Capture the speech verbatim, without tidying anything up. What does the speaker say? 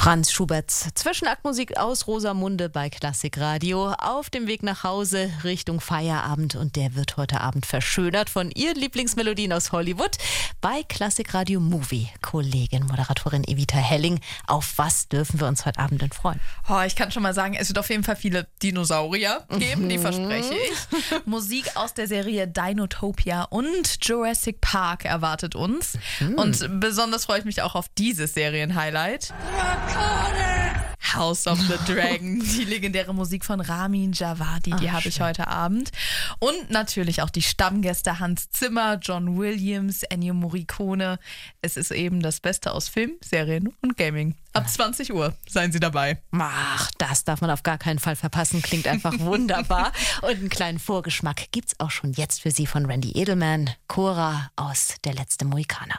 Franz Schuberts Zwischenaktmusik aus Rosamunde bei Klassikradio auf dem Weg nach Hause Richtung Feierabend, und der wird heute Abend verschönert von ihren Lieblingsmelodien aus Hollywood bei Klassikradio Movie. Kollegin, Moderatorin Evita Helling, auf was dürfen wir uns heute Abend denn freuen? Oh, ich kann schon mal sagen, es wird auf jeden Fall viele Dinosaurier geben, die verspreche ich. Musik aus der Serie Dinotopia und Jurassic Park erwartet uns. Mhm. Und besonders freue ich mich auch auf dieses Serienhighlight. House of the Dragon, die legendäre Musik von Ramin Djawadi, die habe ich heute Abend. Und natürlich auch die Stammgäste Hans Zimmer, John Williams, Ennio Morricone. Es ist eben das Beste aus Film, Serien und Gaming. Ab zwanzig Uhr seien Sie dabei. Ach, das darf man auf gar keinen Fall verpassen. Klingt einfach wunderbar. Und einen kleinen Vorgeschmack gibt's auch schon jetzt für Sie von Randy Edelman, Cora aus Der letzte Mohikaner.